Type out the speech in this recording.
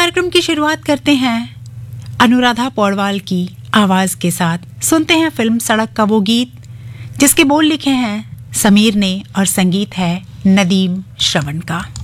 कार्यक्रम की शुरुआत करते हैं अनुराधा पौडवाल की आवाज के साथ। सुनते हैं फिल्म सड़क का वो गीत जिसके बोल लिखे हैं समीर ने और संगीत है नदीम श्रवण का।